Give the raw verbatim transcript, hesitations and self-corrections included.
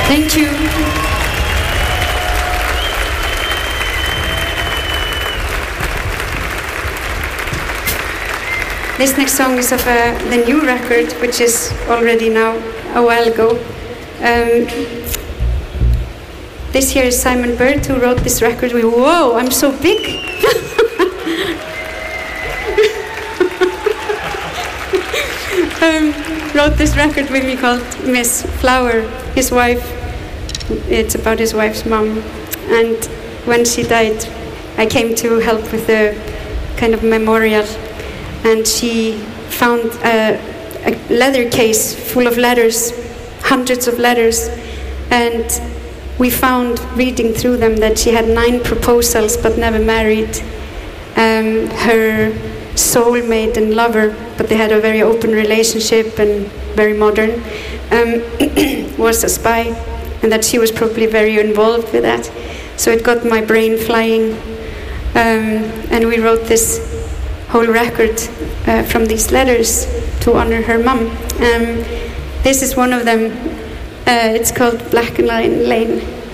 Thank you. This next song is of uh, the new record, which is already now a while ago. Um, this here is Simon Bird, who wrote this record. We, whoa, I'm so big. um, wrote this record with me called Miss Flower. His wife, it's about his wife's mom. And when she died, I came to help with the kind of memorial. And she found a, a leather case full of letters, hundreds of letters. And we found, reading through them, that she had nine proposals but never married. Um, her soulmate and lover, but they had a very open relationship and very modern, um, was a spy, and that she was probably very involved with that. So it got my brain flying, um, and we wrote this whole record uh, from these letters to honor her mum. Um, this is one of them. Uh, it's called Black and Lane.